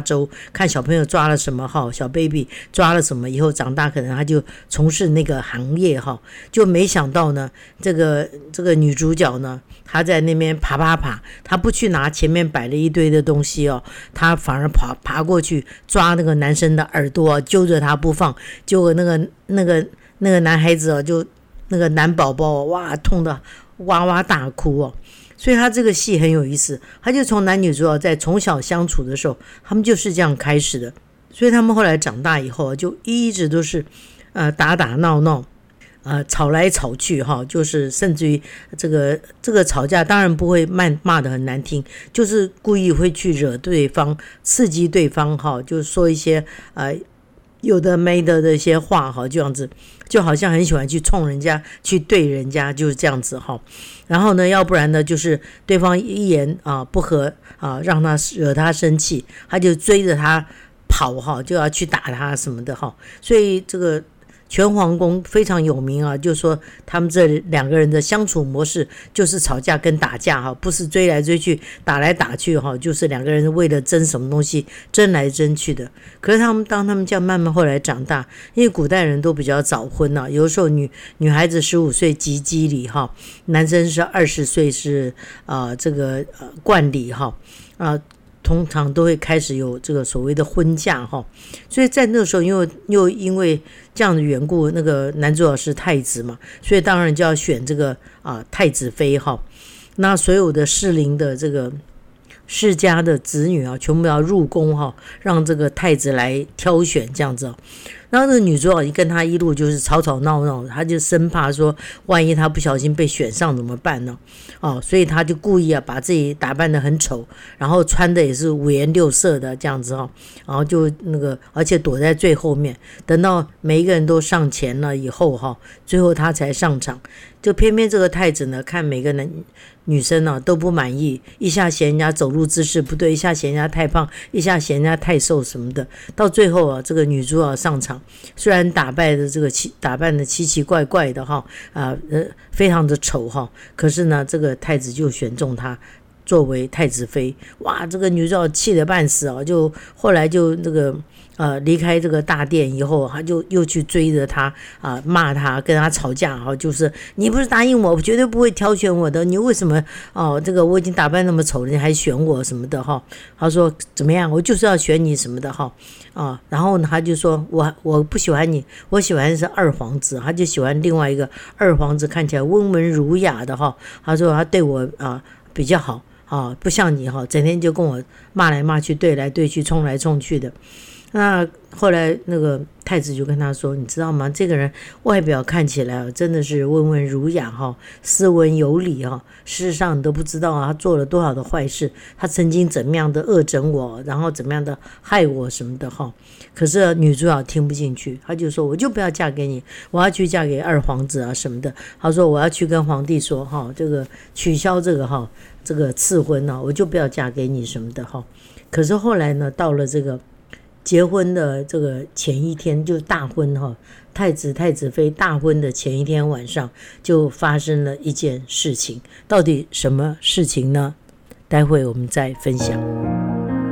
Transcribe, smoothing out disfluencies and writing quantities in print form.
州，看小朋友抓了什么哈，小 baby 抓了什么，以后长大可能他就从事那个行业哈。就没想到呢，这个女主角呢，她在那边爬，她不去拿前面摆了一堆的东西哦，她反而爬过去抓那个男生的耳朵，揪着他不放，结果那个男孩子哦，就那个男宝宝哇，痛得哇哇大哭哦。所以他这个戏很有意思，他就从男女主角在从小相处的时候，他们就是这样开始的。所以他们后来长大以后，就一直都是打闹，吵来吵去哈，就是甚至于这个吵架，当然不会骂得很难听，就是故意会去惹对方，刺激对方哈，就是说一些有的没的一些话哈，这样子就好像很喜欢去冲人家，去对人家，就是这样子哈。然后呢，要不然呢，就是对方一言不合让他惹他生气，他就追着他跑哈，就要去打他什么的哈。所以这个全皇宫非常有名啊，就是说他们这两个人的相处模式就是吵架跟打架哈，不是追来追去打来打去哈，就是两个人为了争什么东西争来争去的。可是当他们这样慢慢后来长大，因为古代人都比较早婚啊，有的时候女孩子15岁及笄礼哈，男生是20岁是这个冠礼哈通常都会开始有这个所谓的婚嫁哈，所以在那个时候又因为这样的缘故，那个男主角是太子嘛，所以当然就要选这个太子妃哈。那所有的适龄的这个世家的子女全部要入宫哈，让这个太子来挑选这样子然后那个女主角跟他一路就是吵闹，他就生怕说万一他不小心被选上怎么办呢？所以他就故意把自己打扮得很丑，然后穿的也是五颜六色的这样子然后就而且躲在最后面，等到每一个人都上前了以后最后他才上场。就偏偏这个太子呢，看每个女生都不满意，一下嫌人家走路姿势不对，一下嫌人家太胖，一下嫌人家太瘦什么的。到最后这个女主角上场，虽然打扮的奇奇怪怪的非常的丑可是呢，这个太子就选中她作为太子妃。哇，这个女主角气得半死就后来就离开这个大殿以后，他就又去追着他骂他，跟他吵架就是你不是答应我绝对不会挑选我的，你为什么这个我已经打扮那么丑了，你还选我什么的他说怎么样，我就是要选你什么的然后呢，他就说我不喜欢你，我喜欢的是二皇子，他就喜欢另外一个二皇子，看起来温文儒雅的他说他对我比较好不像你整天就跟我骂来骂去，对来对去，冲来冲去的。那后来那个太子就跟他说，你知道吗，这个人外表看起来真的是温文儒雅斯文有礼事实上你都不知道他做了多少的坏事，他曾经怎么样的恶整我，然后怎么样的害我什么的可是女主角听不进去，他就说我就不要嫁给你，我要去嫁给二皇子什么的。他说我要去跟皇帝说这个取消这个赐婚我就不要嫁给你什么的可是后来呢，到了这个结婚的这个前一天，就是大婚太子太子妃大婚的前一天晚上，就发生了一件事情。到底什么事情呢？待会我们再分享。